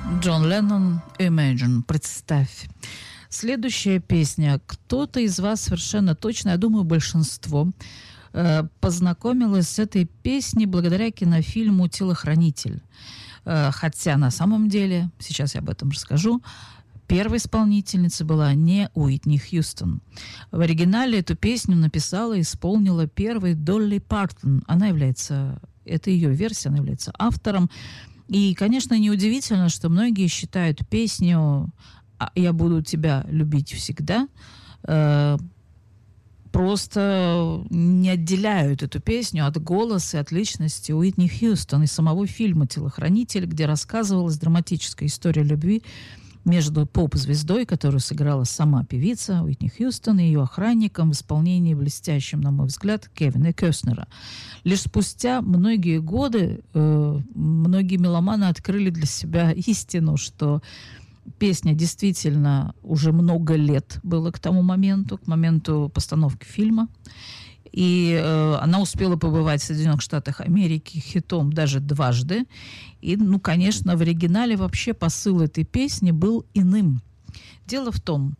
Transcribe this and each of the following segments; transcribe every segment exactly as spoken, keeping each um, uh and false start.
Джон Леннон, Imagine, представь. Следующая песня. Кто-то из вас совершенно точно, я думаю, большинство, э, познакомилась с этой песней благодаря кинофильму «Телохранитель». Э, хотя на самом деле, сейчас я об этом расскажу, первой исполнительницей была не Уитни Хьюстон. В оригинале эту песню написала и исполнила первой Долли Партон. Она является, это ее версия, она является автором. И, конечно, неудивительно, что многие считают песню «Я буду тебя любить всегда», э, просто не отделяют эту песню от голоса и от личности Уитни Хьюстон и самого фильма «Телохранитель», где рассказывалась драматическая история любви между поп-звездой, которую сыграла сама певица Уитни Хьюстон, и ее охранником в исполнении блестящим, на мой взгляд, Кевина Костнера. Лишь спустя многие годы э, многие меломаны открыли для себя истину, что песня действительно уже много лет было к тому моменту, к моменту постановки фильма. И э, она успела побывать в Соединенных Штатах Америки хитом даже дважды. И, ну, конечно, в оригинале вообще посыл этой песни был иным. Дело в том,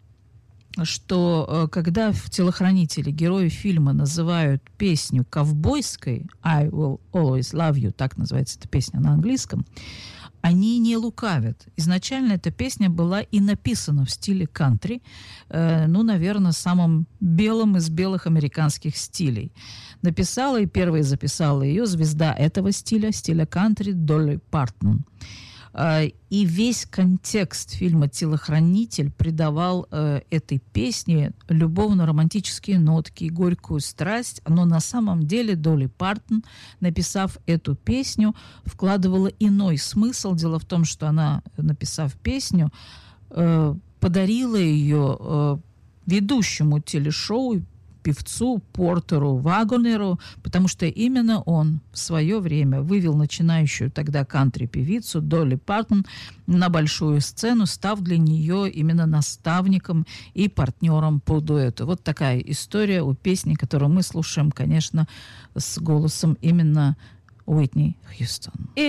что э, когда в «Телохранителе» герои фильма называют песню ковбойской, «I will always love you», так называется эта песня на английском, они не лукавят. Изначально эта песня была и написана в стиле кантри, э, ну, наверное, самым белым из белых американских стилей. Написала и первой записала ее звезда этого стиля, стиля кантри, Долли Партон. Э, и весь контекст фильма «Телохранитель» придавал э, этой песне любовно-романтические нотки и горькую страсть, но на самом деле Долли Партон, написав эту песню, вкладывала иной смысл. Дело в том, что она, написав песню, э, подарила ее э, ведущему телешоу, певцу Портеру Вагонеру, потому что именно он в свое время вывел начинающую тогда кантри-певицу Долли Партон на большую сцену, став для нее именно наставником и партнером по дуэту. Вот такая история у песни, которую мы слушаем, конечно, с голосом именно Уитни Хьюстон.